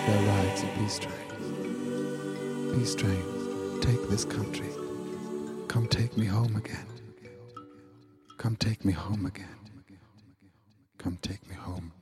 There rides a peace train. Peace train, take this country. Come take me home again. Come take me home again. Come take me home.